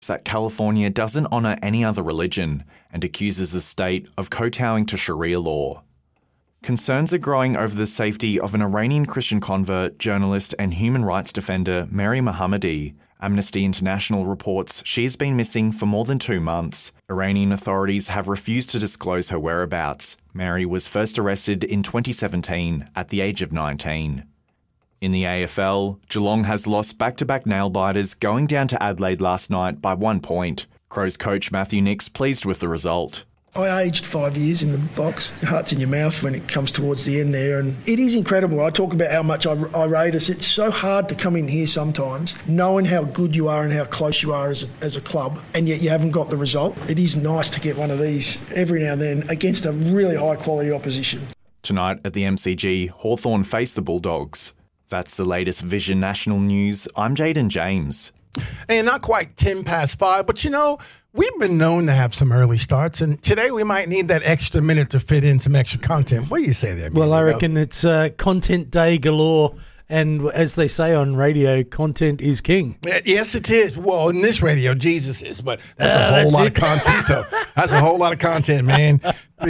that California doesn't honour any other religion and accuses the state of kowtowing to Sharia law. Concerns are growing over the safety of an Iranian Christian convert, journalist and human rights defender, Mary Mohammadi. Amnesty International reports she has been missing for more than 2 months. Iranian authorities have refused to disclose her whereabouts. Mary was first arrested in 2017 at the age of 19. In the AFL, Geelong has lost back-to-back nail-biters, going down to Adelaide last night by 1 point. Crows coach Matthew Nicks pleased with the result. I aged 5 years in the box. Your heart's in your mouth when it comes towards the end there, and it is incredible. I talk about how much I rate us. It's so hard to come in here sometimes, knowing how good you are and how close you are as a club, and yet you haven't got the result. It is nice to get one of these every now and then against a really high-quality opposition. Tonight at the MCG, Hawthorn face the Bulldogs. That's the latest Vision National News. I'm Jaden James. And not quite 10 past 5, but we've been known to have some early starts, and today we might need that extra minute to fit in some extra content. What do you say there, man? Well, I reckon it's content day galore, and as they say on radio, content is king. Yes, it is. Well, in this radio, Jesus is, but that's a whole lot of content, though. That's a whole lot of content, man.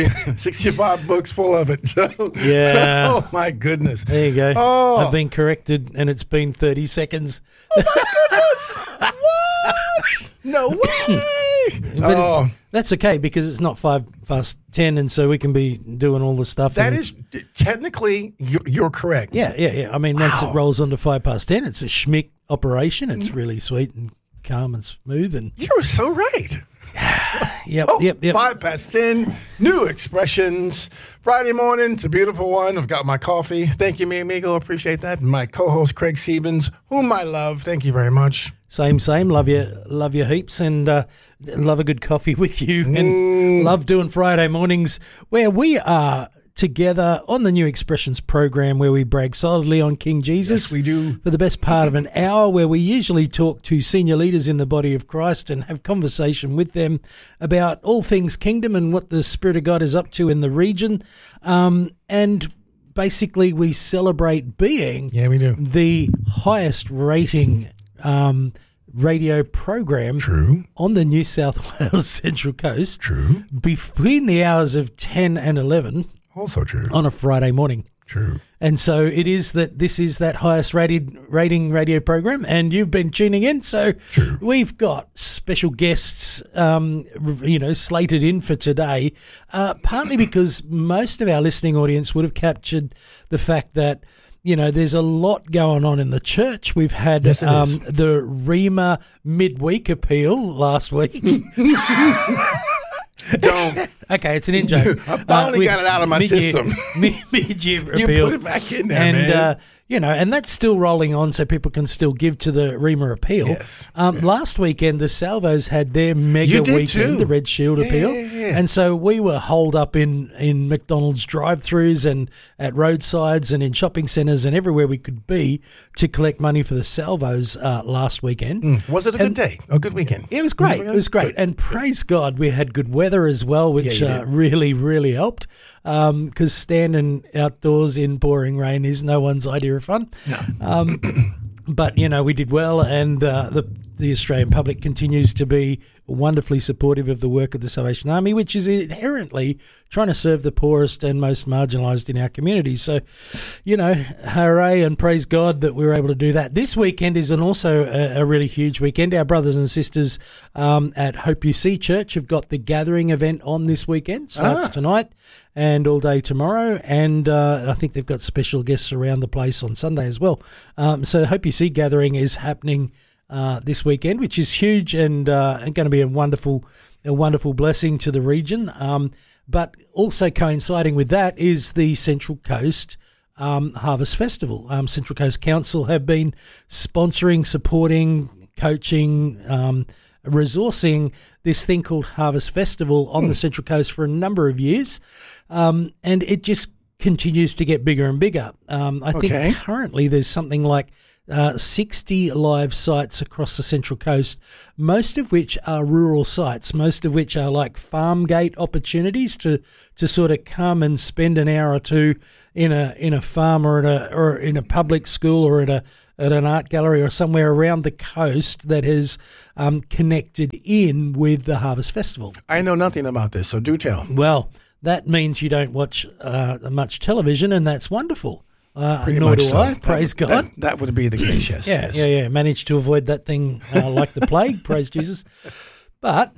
65 books full of it. So, yeah. Oh, my goodness. There you go. Oh. I've been corrected, and it's been 30 seconds. Oh, my goodness. What? No way. But that's okay because it's not 10, and so we can be doing all the stuff. That is technically you're correct. Yeah. I mean, once it rolls on to 10, it's a schmick operation. It's really sweet and calm and smooth. And you're so right. Yep. 10, new expressions. Friday morning, it's a beautiful one. I've got my coffee. Thank you, me amigo. Appreciate that. And my co-host, Craig Siebens, whom I love. Thank you very much. Same. Love you heaps, and love a good coffee with you, and love doing Friday mornings where we are together on the New Expressions program, where we brag solidly on King Jesus. Yes, we do. For the best part of an hour, where we usually talk to senior leaders in the body of Christ and have conversation with them about all things kingdom and what the Spirit of God is up to in the region. And basically, we celebrate being the highest rating radio program on the New South Wales Central Coast. True. Between the hours of 10 and 11. Also true. On a Friday morning. True. And so it is this is that highest rating radio program, and you've been tuning in. So we've got special guests, slated in for today, partly because most of our listening audience would have captured the fact that, there's a lot going on in the church. We've had the Rema midweek appeal last week. Don't. Okay, it's an in-joke. I finally got it out of my system. Mid-year appeal. You put it back in there, man. And that's still rolling on, so people can still give to the Rema appeal. Yes. Last weekend, the Salvos had their mega weekend, the Red Shield appeal. Yeah. And so we were holed up in McDonald's drive-thrus and at roadsides and in shopping centres and everywhere we could be to collect money for the Salvos last weekend. Was it a good day? A good weekend? It was great. It was great. Good. And praise God, we had good weather as well, which really, really helped. Because standing outdoors in pouring rain is no one's idea of fun. No. But, we did well, and the Australian public continues to be wonderfully supportive of the work of the Salvation Army, which is inherently trying to serve the poorest and most marginalised in our community. So, hooray and praise God that we were able to do that. This weekend is also a really huge weekend. Our brothers and sisters at Hope You See Church have got the gathering event on this weekend. Starts tonight and all day tomorrow. And I think they've got special guests around the place on Sunday as well. So Hope You See gathering is happening this weekend, which is huge and going to be a wonderful blessing to the region. But also coinciding with that is the Central Coast Harvest Festival. Central Coast Council have been sponsoring, supporting, coaching, resourcing this thing called Harvest Festival on the Central Coast for a number of years, and it just continues to get bigger and bigger. I think currently there's something like 60 live sites across the Central Coast, most of which are rural sites, most of which are like farm gate opportunities to sort of come and spend an hour or two in a farm or in a public school or at an art gallery or somewhere around the coast that has connected in with the Harvest Festival. I know nothing about this, so do tell. Well, that means you don't watch much television, and that's wonderful. Nor do I. Praise God. That would be the case, yes. Yeah. Managed to avoid that thing like the plague. Praise Jesus. But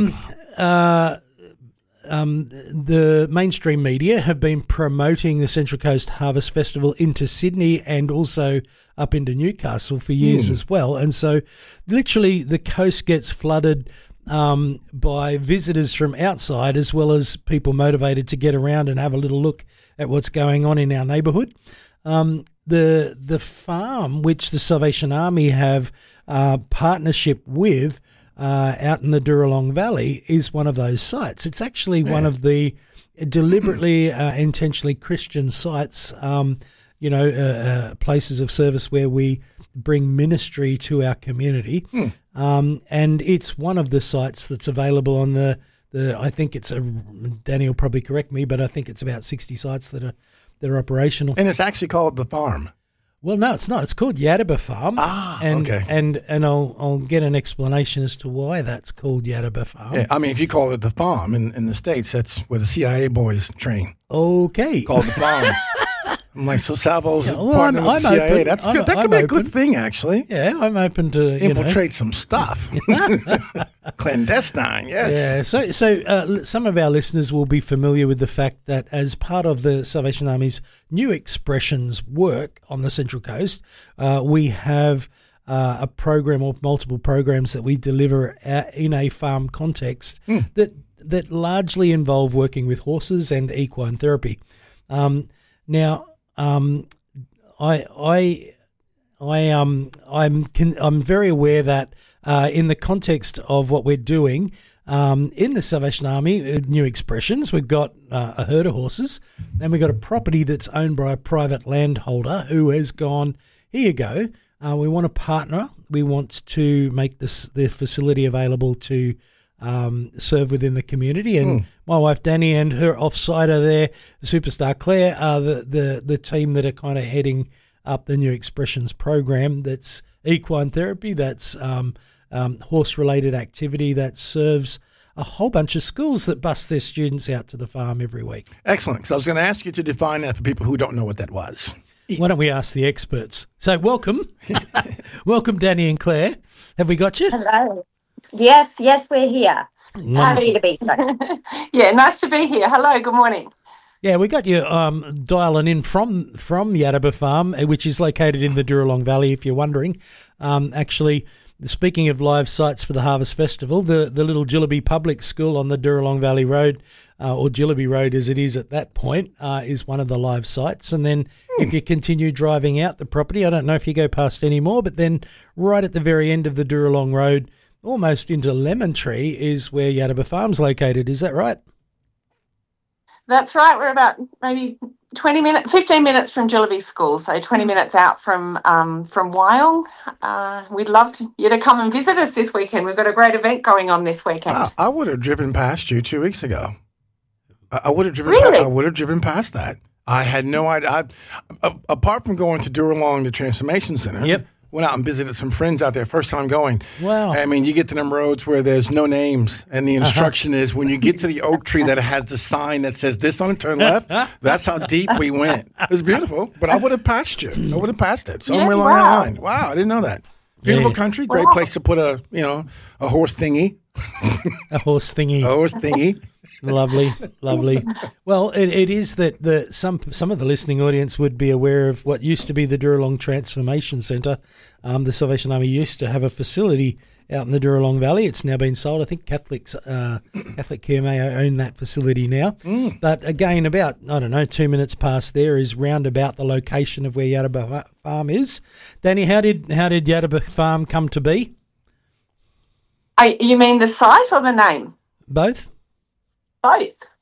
the mainstream media have been promoting the Central Coast Harvest Festival into Sydney and also up into Newcastle for years as well. And so literally the coast gets flooded by visitors from outside as well as people motivated to get around and have a little look at what's going on in our neighbourhood. The farm which the Salvation Army have partnership with out in the Duralong Valley is one of those sites. It's actually one of the deliberately, intentionally Christian sites, places of service where we bring ministry to our community. And it's one of the sites that's available on the I think it's Danny will probably correct me, but I think it's about 60 sites that are operational. And it's actually called The Farm. Well, no, it's not. It's called Yadaba Farm. Okay. And I'll get an explanation as to why that's called Yadaba Farm. Yeah, I mean, if you call it The Farm in the States, that's where the CIA boys train. Okay. Called The Farm. I'm like, so Salvo's partner with the CIA. Open. That's good. That could be a good thing, actually. Yeah, I'm open to infiltrate some stuff. Clandestine, yes. Yeah. So some of our listeners will be familiar with the fact that as part of the Salvation Army's New Expressions work on the Central Coast, we have a program or multiple programs that we deliver in a farm context that largely involve working with horses and equine therapy. Now. I'm very aware that in the context of what we're doing in the Salvation Army, New Expressions, we've got a herd of horses, and we've got a property that's owned by a private landholder who has gone, here you go, we want to partner, we want to make the facility available to serve within the community, and my wife Danny and her offsider there, the superstar Claire, are the team that are kind of heading up the New Expressions program. That's equine therapy, that's horse related activity that serves a whole bunch of schools that bust their students out to the farm every week. Excellent. Because I was going to ask you to define that for people who don't know what that was. Why don't we ask the experts? So welcome, welcome Danny and Claire. Have we got you? Hello. Yes, we're here. Happy to be so. Yeah, nice to be here. Hello, good morning. Yeah, we got you dialing in from Yadaba Farm, which is located in the Duralong Valley, if you're wondering. Actually, speaking of live sites for the Harvest Festival, the little Jillaby Public School on the Duralong Valley Road, or Jillaby Road as it is at that point, is one of the live sites. And then if you continue driving out the property, I don't know if you go past any more, but then right at the very end of the Duralong Road, almost into Lemon Tree, is where Yadaba Farm's located. Is that right? That's right. We're about maybe 15 minutes from Jillaby School, so 20 minutes out from Wyong. We'd love you to come and visit us this weekend. We've got a great event going on this weekend. I would have driven past you 2 weeks ago. I would have driven. Really? I would have driven past that. I had no idea. Apart from going to Duralong, the Transformation Center. Yep. Went out and visited some friends out there, first time going. Wow. I mean, you get to them roads where there's no names, and the instruction is when you get to the oak tree that has the sign that says this on a turn left, that's how deep we went. It was beautiful, but I would have passed you. I would have passed it somewhere along the line. Wow, I didn't know that. Beautiful country, great place to put a horse thingy. A horse thingy. A horse thingy. Lovely. Well, it is that some of the listening audience would be aware of what used to be the Duralong Transformation Centre. The Salvation Army used to have a facility out in the Duralong Valley. It's now been sold. I think Catholic Care may own that facility now. But again, about 2 minutes past there is round about the location of where Yadaba Farm is. Danny, how did Yadaba Farm come to be? You mean the site or the name? Both. Both.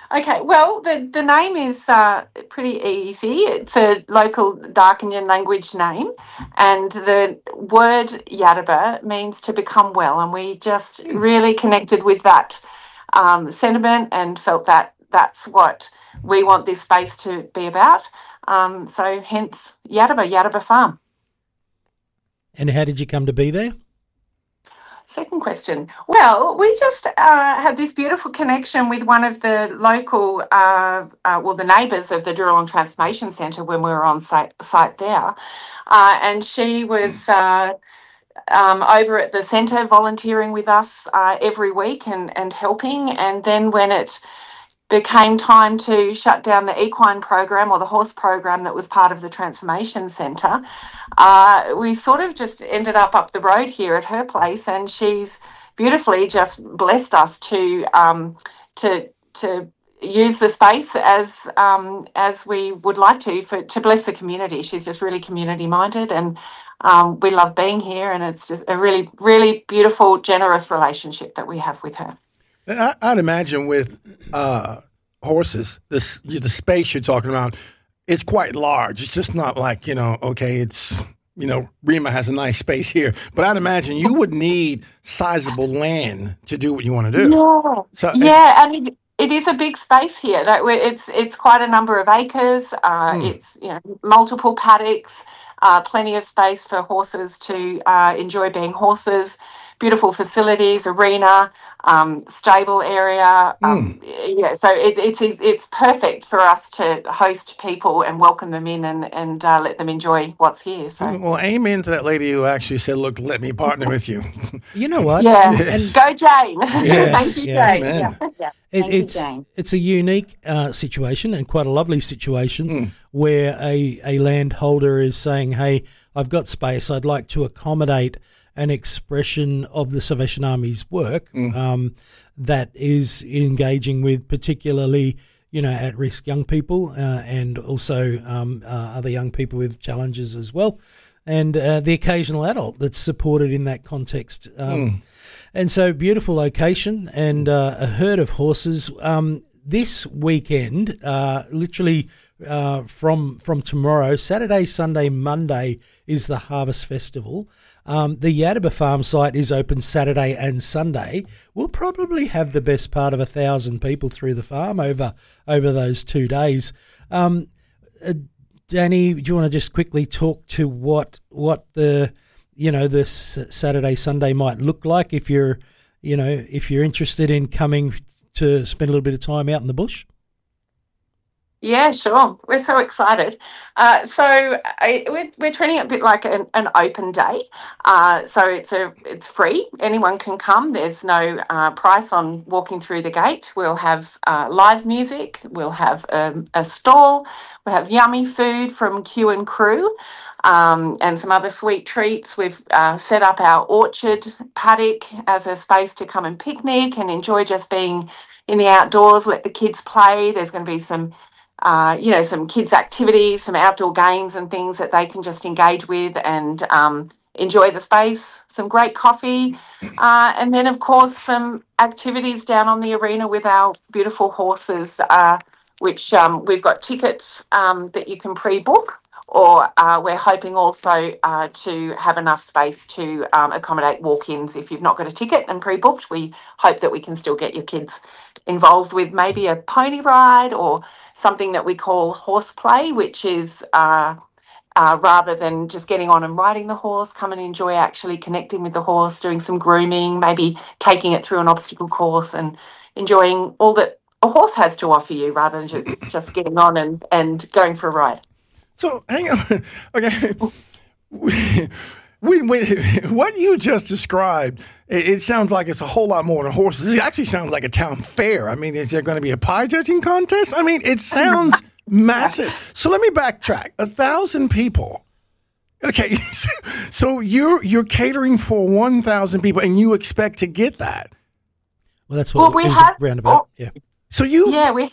Okay, well, the name is pretty easy. It's a local Darkinjung language name, and the word Yadaba means to become well, and we just really connected with that sentiment and felt that that's what we want this space to be about. So hence Yadaba Farm. And how did you come to be there? Second question. Well, we just had this beautiful connection with one of the local, the neighbours of the Durralong Transformation Centre when we were on site there. And she was over at the centre volunteering with us every week and helping. And then when it became time to shut down the equine program or the horse program that was part of the Transformation Centre, we sort of just ended up the road here at her place, and she's beautifully just blessed us to use the space as we would like to bless the community. She's just really community minded, and we love being here, and it's just a really, really beautiful, generous relationship that we have with her. I'd imagine with horses, the space you're talking about, it's quite large. It's just not like, it's, Rima has a nice space here. But I'd imagine you would need sizable land to do what you want to do. Yeah, and it is a big space here. It's quite a number of acres. It's multiple paddocks, plenty of space for horses to enjoy being horses. Beautiful facilities, arena, stable area. So it's perfect for us to host people and welcome them in and let them enjoy what's here. So well, amen to that lady who actually said, "Look, let me partner with you." You know what? Yeah, and go Jane. Thank you, Jane. Yeah. It's a unique situation and quite a lovely situation where a landholder is saying, "Hey, I've got space. I'd like to accommodate an expression of the Salvation Army's work that is engaging with particularly, at-risk young people and also other young people with challenges as well, and the occasional adult that's supported in that context." And so beautiful location and a herd of horses. This weekend, literally from tomorrow, Saturday, Sunday, Monday is the Harvest Festival. The Yadaba Farm site is open Saturday and Sunday. We'll probably have the best part of 1,000 people through the farm over those 2 days. Danny, do you want to just quickly talk to what the Saturday, Sunday might look like if you're interested in coming to spend a little bit of time out in the bush? Yeah, sure. We're so excited. We're treating it a bit like an open day. So it's free. Anyone can come. There's no price on walking through the gate. We'll have live music. We'll have a stall. We'll have yummy food from Q and Crew and some other sweet treats. We've set up our orchard paddock as a space to come and picnic and enjoy just being in the outdoors, let the kids play. There's going to be some kids' activities, some outdoor games and things that they can just engage with and enjoy the space, some great coffee, and then, of course, some activities down on the arena with our beautiful horses, which we've got tickets that you can pre-book, or we're hoping also to have enough space to accommodate walk-ins. If you've not got a ticket and pre-booked, we hope that we can still get your kids involved with maybe a pony ride or something that we call horseplay, which is rather than just getting on and riding the horse, come and enjoy actually connecting with the horse, doing some grooming, maybe taking it through an obstacle course and enjoying all that a horse has to offer you rather than just getting on and going for a ride. So, hang on. Okay. What you just described, it sounds like it's a whole lot more than horses. It actually sounds like a town fair. I mean, is there going to be a pie judging contest? I mean, it sounds massive. So let me backtrack. 1,000 people. Okay, so you're catering for 1,000 people, and you expect to get that. Well, that's what we have roundabout. Yeah. So we have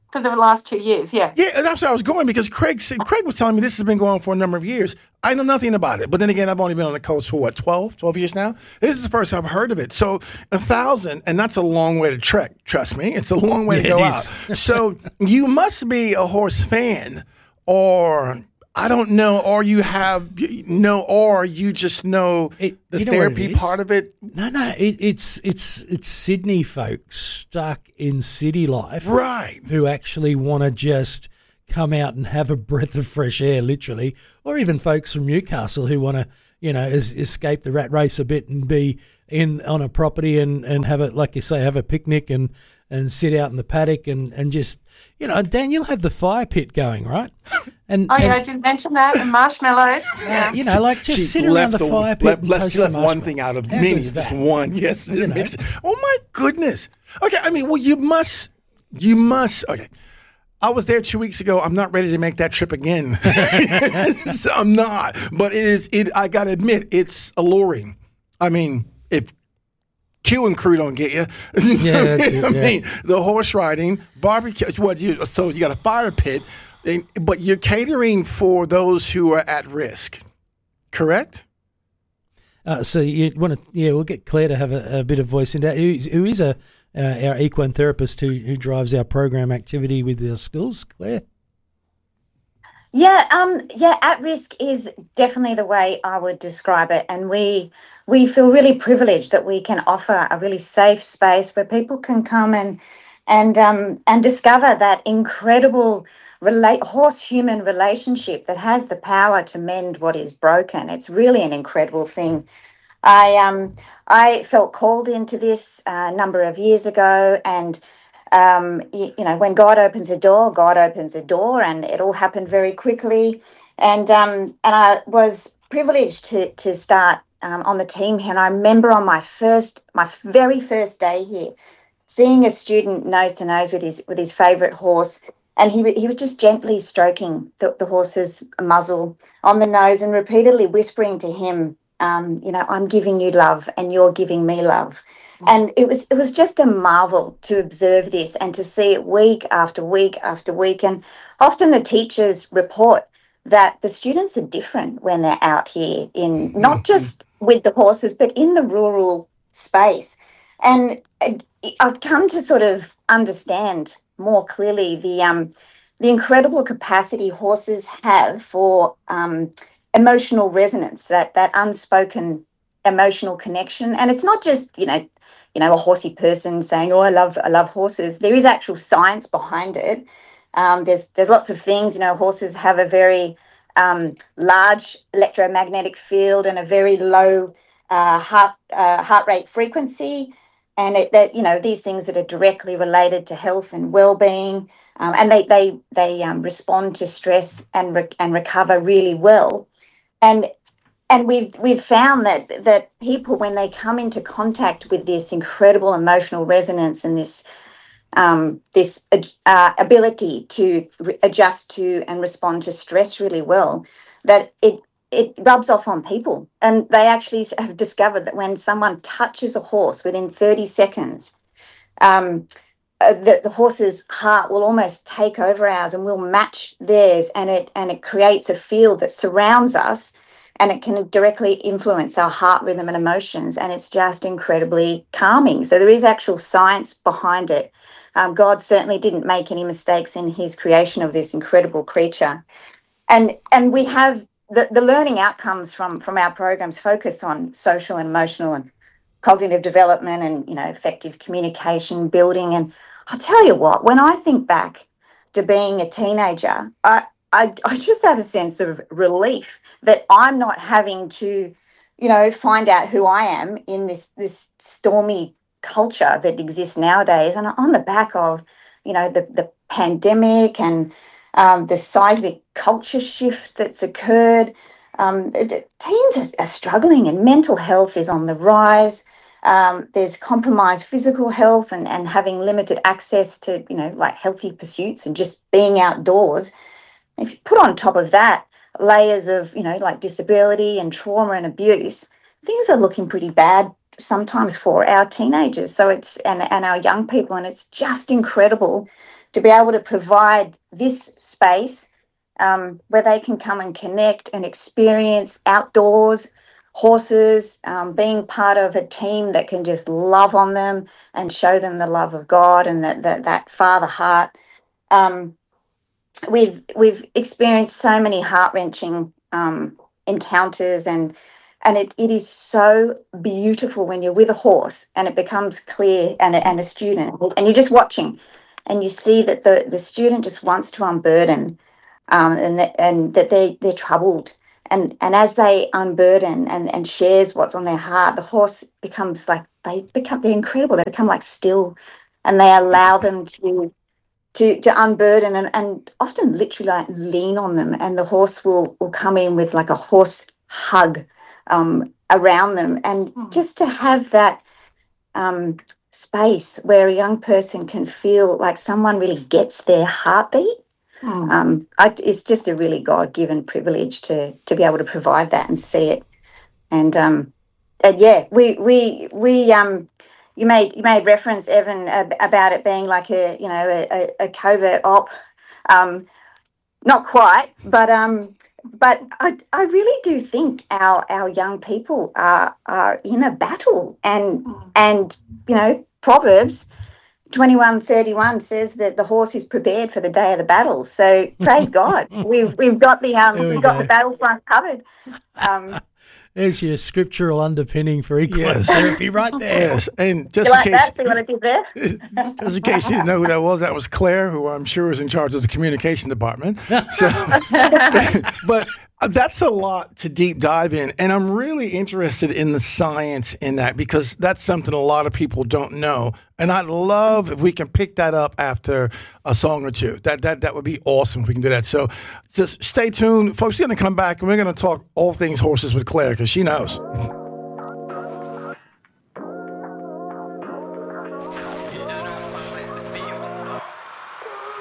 for the last 2 years. Yeah. Yeah, that's where I was going, because Craig was telling me this has been going on for a number of years. I know nothing about it. But then again, I've only been on the coast for 12 years now. This is the first I've heard of it. So 1,000, and that's a long way to trek. Trust me. It's a long way to go out. So you must be a horse fan, or I don't know, or you or you just know the therapy part of it. No, it's Sydney folks stuck in city life, right? Who actually want to just come out and have a breath of fresh air, literally, or even folks from Newcastle who want to, escape the rat race a bit and be on a property and have it, like you say, have a picnic and sit out in the paddock and just, Dan, you'll have the fire pit going, right? I didn't mention that, and marshmallows. Yeah. Just sit around the fire pit and toast some one thing out of many, just one. Yes. Oh my goodness. Okay, you must. Okay. I was there 2 weeks ago. I'm not ready to make that trip again. I'm not. But I got to admit, it's alluring. If Q and crew don't get you. Yeah, that's it, the horse riding, barbecue. So you got a fire pit, but you're catering for those who are at risk, correct? So you want to? Yeah, we'll get Claire to have a bit of voice in that. Who is our equine therapist who drives our program activity with our schools, Claire? Yeah, at risk is definitely the way I would describe it, and we feel really privileged that we can offer a really safe space where people can come and discover that incredible horse-human relationship that has the power to mend what is broken. It's really an incredible thing. I felt called into this a number of years ago, and when God opens a door, and it all happened very quickly. And I was privileged to start on the team here. And I remember on my very first day here, seeing a student nose to nose with his favourite horse, and he was just gently stroking the horse's muzzle on the nose and repeatedly whispering to him, I'm giving you love and you're giving me love. And it was just a marvel to observe this and to see it week after week after week. And often the teachers report that the students are different when they're out here, in not just with the horses, but in the rural space. And I've come to sort of understand more clearly the incredible capacity horses have for emotional resonance, that unspoken emotional connection. And it's not just, a horsey person saying, "Oh, I love horses." There is actual science behind it. There's lots of things. Horses have a very large electromagnetic field and a very low heart rate frequency, and these things that are directly related to health and well-being, and they respond to stress and recover really well. And we've found that people, when they come into contact with this incredible emotional resonance and this ability to adjust to and respond to stress really well, that it rubs off on people. And they actually have discovered that when someone touches a horse within 30 seconds, the horse's heart will almost take over ours and will match theirs, and it creates a field that surrounds us. And it can directly influence our heart rhythm and emotions, and it's just incredibly calming. So there is actual science behind it. God certainly didn't make any mistakes in his creation of this incredible creature. And we have the learning outcomes from our programs focus on social and emotional and cognitive development and, effective communication building. And I'll tell you what, when I think back to being a teenager, I just have a sense of relief that I'm not having to, find out who I am in this stormy culture that exists nowadays. And on the back of, the pandemic and the seismic culture shift that's occurred, teens are struggling, and mental health is on the rise. There's compromised physical health and having limited access to, healthy pursuits and just being outdoors. If you put on top of that layers of, disability and trauma and abuse, things are looking pretty bad sometimes for our teenagers. So and our young people, and it's just incredible to be able to provide this space where they can come and connect and experience outdoors, horses, being part of a team that can just love on them and show them the love of God and that father heart. We've experienced so many heart-wrenching encounters, and it is so beautiful when you're with a horse and it becomes clear, and a student, and you're just watching and you see that the student just wants to unburden, and that they're troubled, and as they unburden and shares what's on their heart, the horse becomes like, they're incredible. They become like still, and they allow them to unburden and often literally like lean on them, and the horse will come in with like a horse hug around them, and just to have that space where a young person can feel like someone really gets their heartbeat. It's just a really God-given privilege to be able to provide that and see it. And yeah, we you made reference, Evan, about it being like a covert op. Not quite, but I really do think our young people are in a battle, and Proverbs 21:31 says that the horse is prepared for the day of the battle. So praise God, we've got the the battlefront covered. There's your scriptural underpinning for equine therapy right there. Yes, and just in case, see what I did there? Just in case you didn't know who that was Claire, who I'm sure is in charge of the communication department. So, but that's a lot to deep dive in, and I'm really interested in the science in that, because that's something a lot of people don't know, and I'd love if we can pick that up after a song or two. That would be awesome if we can do that. So just stay tuned, folks. We're going to come back and we're going to talk all things horses with Claire, because she knows.